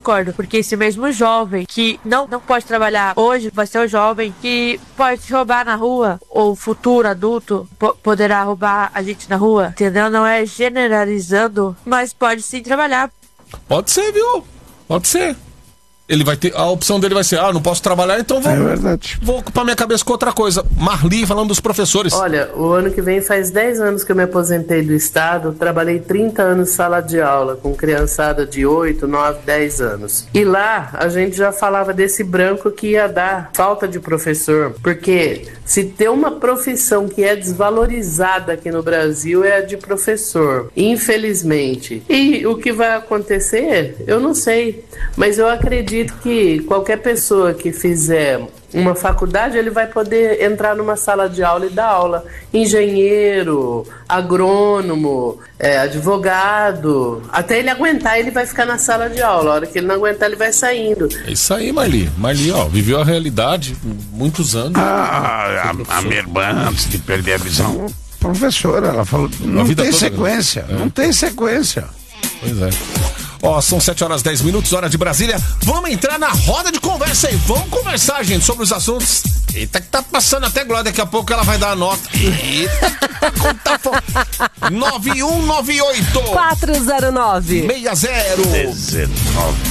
Concordo, porque esse mesmo jovem que não pode trabalhar hoje vai ser o jovem que pode roubar na rua, ou o futuro adulto poderá roubar a gente na rua, entendeu? Não é generalizando, mas pode sim trabalhar. Pode ser, viu? Pode ser. Ele vai ter, a opção dele vai ser, não posso trabalhar, então vou ocupar minha cabeça com outra coisa. Marli, falando dos professores. Olha, o ano que vem faz 10 anos que eu me aposentei do Estado, trabalhei 30 anos em sala de aula, com criançada de 8, 9, 10 anos. E lá, a gente já falava desse branco que ia dar falta de professor, porque se tem uma profissão que é desvalorizada aqui no Brasil é a de professor, infelizmente. E o que vai acontecer, eu não sei, mas eu acredito que qualquer pessoa que fizer uma faculdade, ele vai poder entrar numa sala de aula e dar aula. Engenheiro, agrônomo, advogado. Até ele aguentar, ele vai ficar na sala de aula. A hora que ele não aguentar, ele vai saindo. É isso aí, Marli. Marli, viveu a realidade muitos anos. A minha irmã, antes de perder a visão, professora, ela falou, não tem sequência, não tem sequência. Pois é. São 7h10, hora de Brasília. Vamos entrar na roda de conversa aí. Vamos conversar, gente, sobre os assuntos. Eita, que tá passando até Glória. Daqui a pouco ela vai dar a nota. Eita, conta 9198 409 60 19